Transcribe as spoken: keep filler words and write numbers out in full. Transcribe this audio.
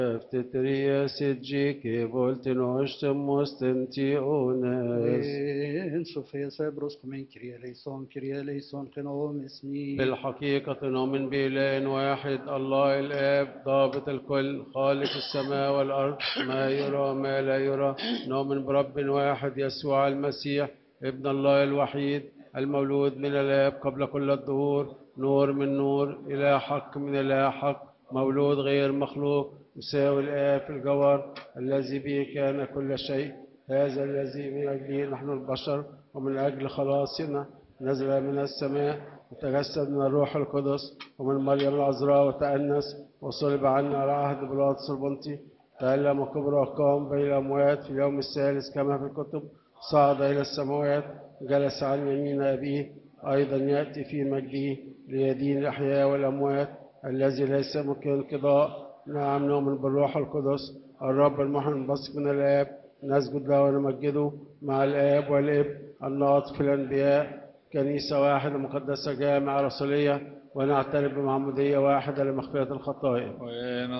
Eftetrias et Gike volten ostem ostentiones. وين صوفيا سابروسكم من كريا ليسون كريا ليسون قنوم اسمي. بالحقيقة نؤمن بإله واحد الله الآب ضابط الكل خالق السماء والأرض ما يرى ما لا يرى. نؤمن برب واحد يسوع المسيح ابن الله الوحيد المولود من الآب قبل كل الدهور نور من نور إله حق من إله حق مولود غير مخلوق يساوي الآب في الجوهر الذي به كان كل شيء. هذا الذي من أجله نحن البشر ومن أجل خلاصنا نزل من السماء وتجسد من الروح القدس ومن مريم العذراء وتأنس وصلب عنا على عهد بيلاطس البنطي تألم وكبر وقام بين الأموات في اليوم الثالث كما في الكتب صعد إلى السماوات جلس عن يمين أبيه أيضا يأتي في مجده ليدين الأحياء والأموات الذي ليس ممكن انقضاء. نعم نؤمن بالروح القدس الرب المحيي المنبثق من الآب نسجد له ونمجده مع الآب والابن الناطق في الأنبياء كنيسة واحدة مقدسة جامعة رسولية ونعترف بمعمودية واحدة لمغفرة الخطايا.